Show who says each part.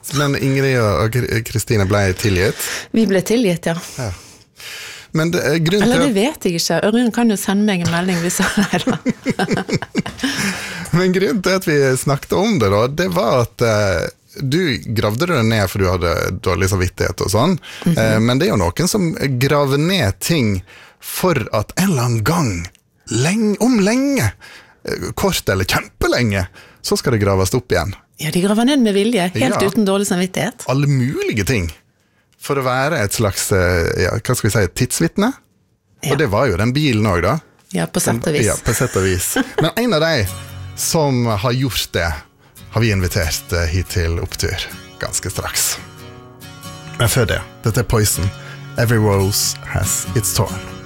Speaker 1: Men Ingrid og Kristine ble tilgitt?
Speaker 2: Vi ble tilgitt, ja.
Speaker 1: Ja. Men grunnen
Speaker 2: Eller
Speaker 1: til
Speaker 2: det vet jeg ikke. Ørjan kan jo sende meg en melding hvis han er da.
Speaker 1: Men grunnen til at vi snakket om det da, det var at du gravde det ned for du hadde dårlig samvittighet og sånn, men det er jo noen som graver ned ting for at en eller annen gang, lenge, kort eller kjempelenge, så skal det graves opp igjen.
Speaker 2: Ja, de graver ned med vilje, helt uten dårlig samvittighet.
Speaker 1: Alle mulige ting, for å være et slags, ja, hva skal vi si, tidsvittne. Og det var jo den bilen også da.
Speaker 2: Ja, på sett og vis.
Speaker 1: Ja, på sett og vis. Men en av de som har gjort det, har vi invitert hit til Opptur ganske straks. Men før det, dette er Poison. Every rose has its thorn.